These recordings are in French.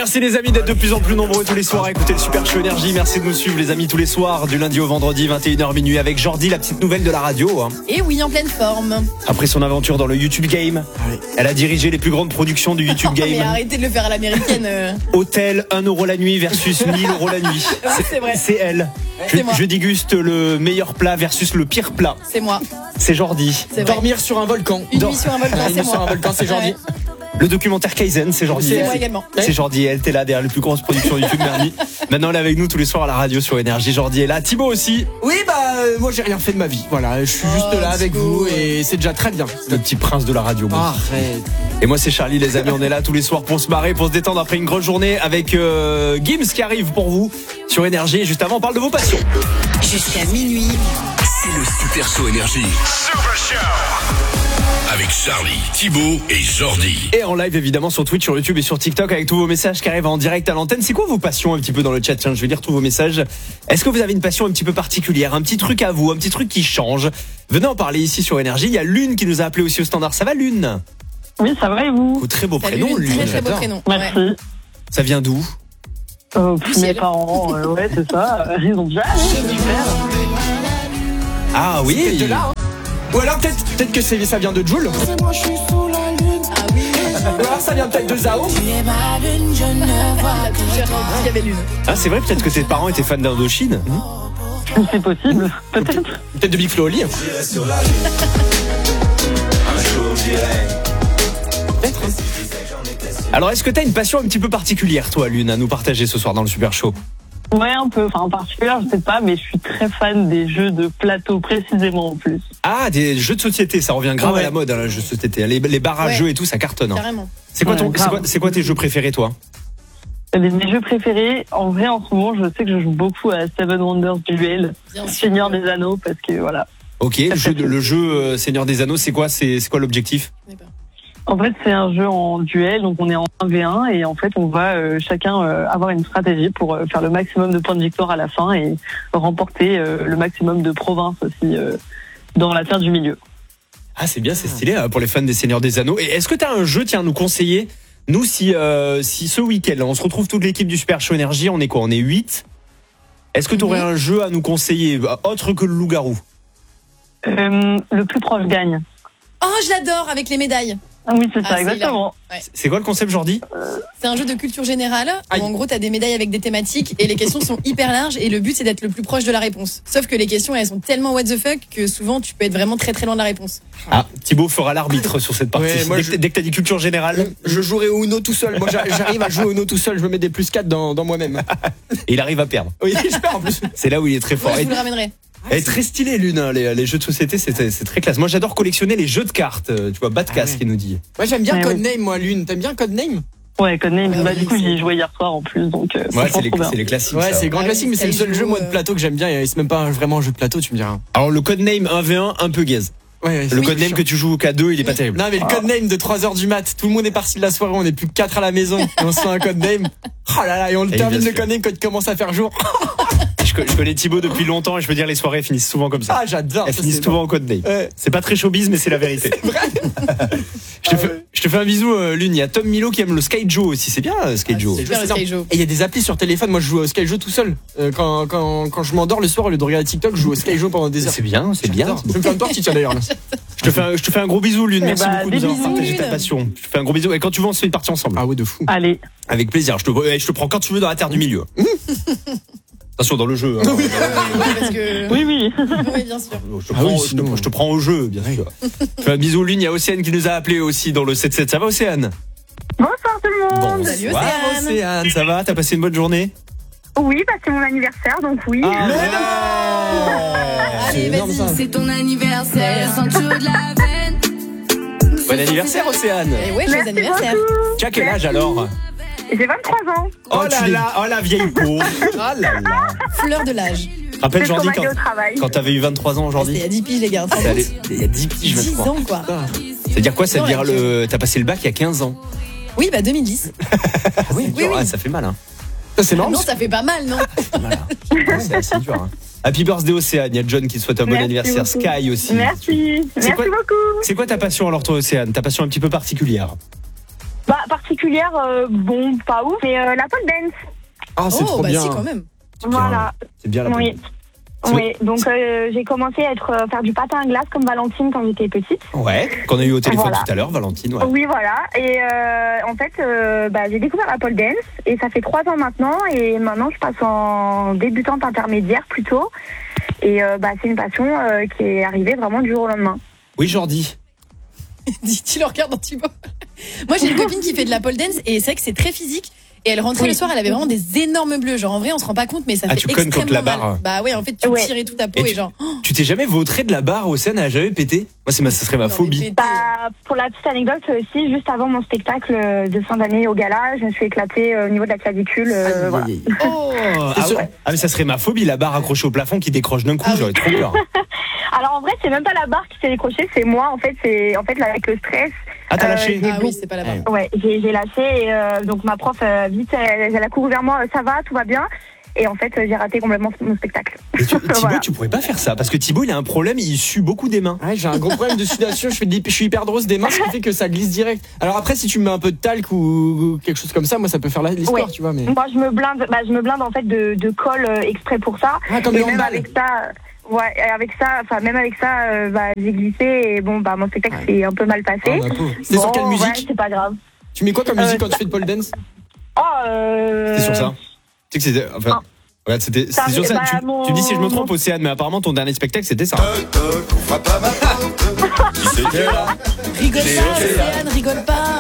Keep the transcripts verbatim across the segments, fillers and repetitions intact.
Merci les amis d'être de plus en plus nombreux tous les soirs à écouter le Super Show Énergie. Merci de nous suivre les amis tous les soirs du lundi au vendredi vingt et une heures minuit avec Jordi, la petite nouvelle de la radio. Hein. Et oui, en pleine forme. Après son aventure dans le YouTube Game, elle a dirigé les plus grandes productions du YouTube Game. Mais arrêtez de le faire à l'américaine. Euh... Hôtel un euro la nuit versus mille euros la nuit. Oui, c'est vrai. C'est elle. Je, C'est moi. je déguste le meilleur plat versus le pire plat. C'est moi. C'est Jordi. C'est vrai. Dormir sur un volcan. Une Dor- nuit sur un volcan, c'est Dormir moi. sur un volcan, c'est Jordi. Ouais. Le documentaire Kaizen, c'est Jordi. C'est moi également. C'est Jordi, elle était là derrière les plus grosses productions YouTube Merdi. Maintenant elle est avec nous tous les soirs à la radio sur Énergie. Jordi est là, Thibaut aussi. Oui, bah, euh, moi j'ai rien fait de ma vie. Voilà, je suis juste Oh, là avec Thibaut. vous et c'est déjà très bien. Le petit prince de la radio. bon. Arrête. Et moi c'est Charlie les amis, on est là tous les soirs pour se marrer, pour se détendre après une grosse journée avec euh, Gims qui arrive pour vous sur Énergie. Et juste avant on parle de vos passions. Jusqu'à minuit. C'est le Super Show Énergie. Super Show avec Charlie, Thibaut et Jordi. Et en live évidemment sur Twitch, sur YouTube et sur TikTok avec tous vos messages qui arrivent en direct à l'antenne. C'est quoi vos passions un petit peu dans le chat? Tiens, je vais lire tous vos messages. Est-ce que vous avez une passion un petit peu particulière, un petit truc à vous, un petit truc qui change? Venez en parler ici sur Énergie. Il y a Lune qui nous a appelé aussi au standard. Ça va Lune? Oui, ça va et vous? Oh, très beau Salut, prénom Lune, Lune. très très beau j'adore. prénom. Merci. Ouais. Ça vient d'où? Euh, Du mes ciel. parents, euh, ouais, c'est ça. euh, Ils ont déjà. Super. Ah C'est oui. de là, hein. Ou alors peut-être peut-être que c'est, ça vient de Jul. Ah oui. Ou alors ça vient peut-être de Zao. La culture, il y avait Lune. Ah c'est vrai, peut-être que tes parents étaient fans d'Indochine. C'est possible, peut-être. Peut-être de Big Flo Oli. Alors est-ce que t'as une passion un petit peu particulière toi Lune à nous partager ce soir dans le Super Show? Ouais, un peu. Enfin, en particulier, je sais pas, mais je suis très fan des jeux de plateau, précisément en plus. Ah des jeux de société, ça revient grave Ouais. à la mode hein, les jeux de société. Les, les bars à Ouais. jeux et tout ça cartonne. hein. Carrément. C'est quoi, ton, Ouais, c'est, quoi, grave. c'est quoi tes jeux préférés toi? Les, mes jeux préférés, en vrai, en ce moment, je sais que je joue beaucoup à Seven Wonders Duel, Bien sûr. Seigneur des Anneaux, parce que voilà. Ok, le jeu, de- le jeu euh, Seigneur des Anneaux, c'est quoi, c'est, c'est quoi l'objectif? Je sais pas. En fait, c'est un jeu en duel, donc on est en un v un et en fait, on va euh, chacun euh, avoir une stratégie pour euh, faire le maximum de points de victoire à la fin et remporter euh, le maximum de provinces aussi euh, dans la terre du milieu. Ah c'est bien, c'est stylé hein, pour les fans des Seigneurs des Anneaux. Et est-ce que t'as un jeu, tiens, à nous conseiller? Nous, si, euh, si ce week-end, là, on se retrouve toute l'équipe du Super Show Énergie, on est quoi? On est huit. Est-ce que tu aurais Mhm. un jeu à nous conseiller, euh, autre que le loup-garou? Euh, le plus proche gagne. Oh, je l'adore avec les médailles. Ah oui, c'est Ah, ça, c'est exactement. C'est quoi le concept, Jordi? C'est un jeu de culture générale où Aïe. en gros t'as des médailles avec des thématiques et les questions sont hyper larges et le but c'est d'être le plus proche de la réponse. Sauf que les questions elles sont tellement what the fuck que souvent tu peux être vraiment très très loin de la réponse. Ah, Thibaut fera l'arbitre sur cette partie. Ouais, moi, dès, je- que, dès que t'as dit culture générale, Je jouerai au Uno tout seul. Moi j'a- j'arrive à jouer au Uno tout seul. Je me mets des plus quatre dans, dans moi-même. et il arrive à perdre. Oui, je perds en plus. C'est là où il est très fort. Moi je Et- vous le ramènerai. Elle est très stylée, Lune, hein, les, les jeux de société, c'est, c'est très classe. Moi, j'adore collectionner les jeux de cartes. euh, Tu vois, Batcast Ah ouais. qui nous dit. Moi j'aime bien Ouais, Codename, moi, Lune. T'aimes bien Codename? Ouais, Codename, Ouais, bah, oui, du coup, j'y c'est- ai joué hier soir en plus, donc euh, Ouais, franchement, c'est les, trop bien. c'est les classiques. Ouais, ça. c'est grand Ah classique, oui, mais c'est le seul Skyjo, jeu moi de euh. plateau que j'aime bien. Et c'est même pas un- vraiment un jeu de plateau, tu me diras. Alors, le codename un v un, un peu gaze. Ouais, ouais, Le c'est codename chiant. que tu joues au K deux, il est pas Oui. terrible. Non mais le codename de trois heures du mat, tout le monde est parti de la soirée, on est plus que quatre à la maison et on se fait un codename. Oh là là, et on le Et termine bien le sûr. codename quand il commence à faire jour. Je, co- je connais Thibaut depuis longtemps et je peux dire les soirées finissent souvent comme ça. Ah j'adore. Elles ça, finissent c'est souvent en codename. bon. Ouais. C'est pas très showbiz, mais c'est la vérité. je, te fais, je te fais un bisou, euh, Lune. Il y a Tom Milo qui aime le Skyjo aussi. C'est bien, euh, Skyjo. Ah, super le c'est Skyjo. Et il y a des applis sur téléphone, moi je joue au Skyjo tout seul. Euh, quand, quand, quand je m'endors le soir au lieu de regarder TikTok, je joue au Skyjo pendant des heures. C'est bien, c'est bien. J'adore. Je me fais un partie tiens d'ailleurs là. Je te fais un, je te fais un gros bisou, Lune. Eh Merci bah, beaucoup de des nous avoir bisous, partagé ta Lune. passion. Je te fais un gros bisou. Et quand tu veux, on se fait une partie ensemble. Ah ouais de fou. Allez, Avec plaisir. Je te, eh, je te prends quand tu veux dans la terre du milieu. Attention, dans le jeu. hein. Ouais, parce que... oui, oui. Oui, bien sûr. Je te, Ah prends, oui, je te- sinon- je te prends au jeu, bien sûr. Je fais un bisou, Lune. Il y a Océane qui nous a appelé aussi dans le sept sept. Ça va, Océane? Bonsoir tout le monde. Salut, Bonsoir, Océane. Océane. Ça va? T'as passé une bonne journée? Oui, bah c'est mon anniversaire, donc oui. Ah, Mais Allez, énorme, vas-y. ça. C'est ton anniversaire, ceinture de la veine. Bon anniversaire, Océane. Et ouais, joyeux anniversaire. Tu as quel âge alors? J'ai vingt-trois ans. Oh Oh, là tu l'es- là, oh la vieille peau. Oh là là. Fleur de l'âge. Rappelle Jordi quand, au travail. quand t'avais eu vingt-trois ans C'était il y aujourd'hui. a dix piges, les gars. C'est allé- Il y a dix piges, dix vingt-trois. ans, quoi. Ça veut dire quoi? Ça veut Non, dire avec- le. T'as passé le bac il y a quinze ans. Oui, bah deux mille dix. Ah oui, Oui, oui. ça fait mal, hein. Ça c'est Ah marrant. non, ça fait pas mal, non? Voilà. C'est assez dur, hein. Happy birthday Océane. Il y a John qui te souhaite un bon Merci anniversaire. beaucoup. Sky aussi. Merci. C'est Merci quoi- beaucoup. C'est quoi ta passion alors, toi, Océane? Ta passion un petit peu particulière? Bah, par- particulière, euh, bon, pas ouf, mais euh, la pole dance. Ah, c'est Oh, trop bah bien. si, quand même. Voilà. C'est bien la Oui. pole. Oui, donc euh, j'ai commencé à être, euh, faire du patin à glace comme Valentine quand j'étais petite. Ouais, qu'on a eu au téléphone Voilà. tout à l'heure, Valentine. Ouais. Oui, voilà. Et euh, en fait, euh, bah, j'ai découvert la pole dance et ça fait trois ans maintenant. Et maintenant, je passe en débutante intermédiaire plutôt. Et euh, bah, c'est une passion euh, qui est arrivée vraiment du jour au lendemain. Oui, Jordi. Dit-il le regard dans Thibaut. Moi, j'ai une copine qui fait de la pole dance et c'est vrai que c'est très physique. Et elle rentrait Oui. le soir, elle avait vraiment des énormes bleus. Genre, en vrai, on se rend pas compte, mais ça Ah, fait tu cognes extrêmement contre la mal. barre. Bah ouais, en fait, tu Ouais. tires et tout ta peau Et et, tu- genre. oh, Tu t'es jamais vautré de la barre au scène, elle a jamais pété? Moi, c'est ma, ça serait ma non, mais phobie. pété. Bah, pour la petite anecdote aussi, juste avant mon spectacle de fin d'année au gala, je me suis éclatée euh, au niveau de la clavicule. euh, voilà. Aïe, aïe, aïe. Oh. Ah, sûr. ouais. Ah, mais ça serait ma phobie, la barre accrochée au plafond qui décroche d'un coup, Ah oui. j'aurais trop peur. Alors en vrai, c'est même pas la barre qui s'est décrochée, c'est moi. En fait, c'est en fait là, avec le stress. Ah, t'as Euh, lâché? j'ai Ah oui, c'est pas la barre. Ouais, j'ai j'ai lâché et euh, donc ma prof euh, vite, elle, elle a couru vers moi, ça va, tout va bien. Et en fait, euh, j'ai raté complètement mon spectacle. Et tu- Thibaut, Voilà. tu pourrais pas faire ça parce que Thibaut, il a un problème, il sue beaucoup des mains. Ouais, j'ai un gros problème de sudation, je, fais de l'hyp- je suis hyper drôle des mains, ce qui fait que ça glisse direct. Alors après, si tu me mets un peu de talc ou, ou quelque chose comme ça, moi ça peut faire la- l'histoire, Ouais. tu vois. Mais... Moi, je me blinde, bah, je me blinde en fait de, de colle euh, exprès pour ça. Ah, comme et les même handballs. avec ça, euh, ouais, et avec ça, enfin même avec ça, euh, bah, j'ai glissé et bon, bah mon spectacle Ouais. s'est un peu mal passé. Ah, bah, pauvre. C'était sur Bon, quelle ouais, musique? c'est pas grave. Tu mets quoi comme musique Euh, quand tu fais de pole dance? Oh, euh... C'est sur ça. Tu sais que c'était. Enfin. Ah. Regarde, c'était Ça c'était sur ça. arrive- tu, bah, mon- tu me dis si je me trompe, mon- Océane, mais apparemment ton dernier spectacle c'était ça. Rigole pas, Océane, rigole pas.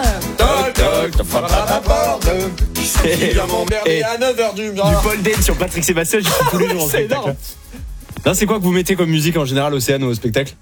Et- à neuf heures du Du pole dance sur Patrick Sébastien, j'y suis tous les jours en C'est spectacle. énorme. Non, c'est quoi que vous mettez comme musique en général, Océane, au spectacle?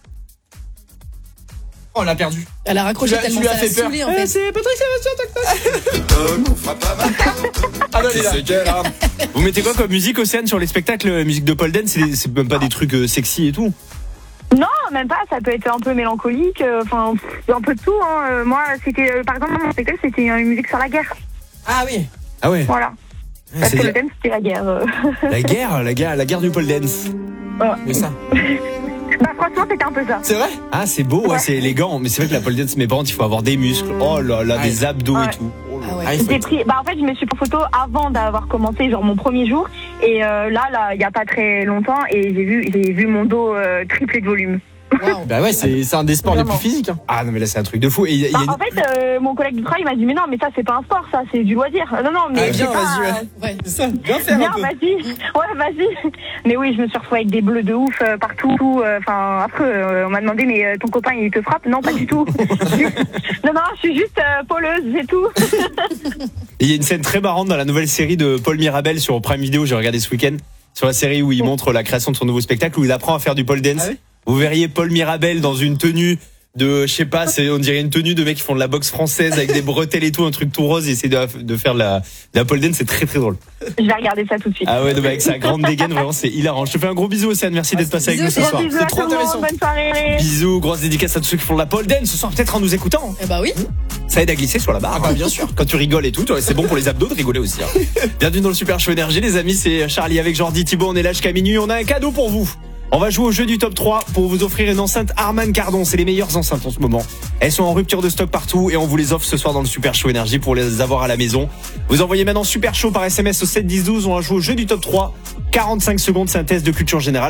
Oh, on l'a perdu. Elle a raccroché Tu l'as- tellement tu lui as ça l'a fait peur. saoulé en fait. C'est Patrick Sébastien, Ah non, elle est là. Vous mettez quoi comme musique, Océane, sur les spectacles? euh, Musique de pole dance, c'est c'est même pas des trucs euh, sexy et tout. Non, même pas, ça peut être un peu mélancolique, euh, enfin, pff, un peu de tout. Hein. Euh, moi, c'était, euh, par exemple, mon spectacle, c'était une musique sur la guerre. Ah oui. Ah ouais. Voilà. Parce que le C'est thème, c'était la guerre. euh. la guerre, la guerre, la guerre du pole dance. Mais ça. Bah, franchement, c'était un peu ça. C'est vrai? Ah, c'est beau, ouais, Ouais. c'est élégant. Mais c'est vrai que la pole dance, mes parents, il faut avoir des muscles. Oh là là, Ouais. des abdos Ouais. et tout. Ah ouais. Ah, il faut J'ai être- pris, bah, en fait, je me suis pris en photo avant d'avoir commencé, genre mon premier jour. Et euh, là, là, il y a pas très longtemps, et j'ai vu, j'ai vu mon dos euh, triplé de volume. Waouh. Bah ouais, c'est c'est un des sports les Vraiment. plus physiques. Hein. Ah non, mais là, c'est un truc de fou. Et il y a- il y a Bah, une- en fait, euh, mon collègue du travail m'a dit, mais non, mais ça, c'est pas un sport, ça, c'est du loisir. Non, non, mais Ah, viens, c'est pas- vas-y, ouais. Ouais. C'est ça, viens faire Viens, un peu. vas-y. Ouais, vas-y. Mais oui, je me suis retrouvée avec des bleus de ouf euh, partout. euh, Enfin, après, euh, on m'a demandé, mais euh, ton copain, il te frappe? Non, pas du tout. non, non, je suis juste euh, poleuse, c'est tout. Et il y a une scène très marrante dans la nouvelle série de Paul Mirabel sur Prime Video, j'ai regardé ce week-end, sur la série où il montre la création de son nouveau spectacle, où il apprend à faire du pole dance. Ah oui Vous verriez Paul Mirabel dans une tenue de, je sais pas, c'est, on dirait une tenue de mecs qui font de la boxe française avec des bretelles et tout, un truc tout rose, et essaie de, de faire de la, de la pole dance, c'est très très drôle. Je vais regarder ça tout de suite. Ah ouais, donc avec sa grande dégaine, vraiment, c'est hilarant. Je te fais un gros bisou, Océane, merci d'être passé avec nous bisous, ce Gros soir. bisous C'est à trop tout le intéressant. monde, bonne soirée. Bisous, grosse dédicace à tous ceux qui font de la pole dance ce soir, peut-être en nous écoutant. Eh bah oui. Ça aide à glisser sur la barre. Ah bah bien sûr. Quand tu rigoles et tout, c'est bon pour les abdos de rigoler aussi. Hein. Bienvenue dans le Super Show Énergie, les amis. C'est Charlie avec Jordi, Thibaut. On est là jusqu'à minuit. On a un cadeau pour vous. On va jouer au jeu du top trois pour vous offrir une enceinte Harman Kardon. C'est les meilleures enceintes en ce moment. Elles sont en rupture de stock partout et on vous les offre ce soir dans le Super Show Énergie pour les avoir à la maison. Vous envoyez maintenant Super Show par S M S au sept dix douze. On va jouer au jeu du top trois. quarante-cinq secondes, c'est un test de culture générale.